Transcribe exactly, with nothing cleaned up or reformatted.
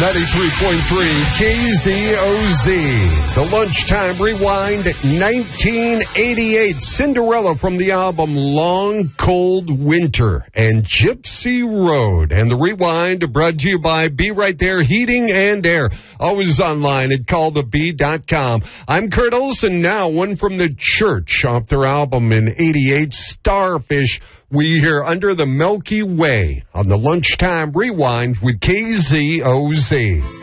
ninety-three point three K Z O Z. The Lunchtime Rewind, nineteen eighty-eight. Cinderella from the album Long Cold Winter and Gypsy Road. And the Rewind brought to you by Be Right There Heating and Air. Always online at call the bee dot com. I'm Kurt Olson. Now, one from the Church off their album in eighty-eight, Starfish. We hear Under the Milky Way on the Lunchtime Rewind with K Z O Z.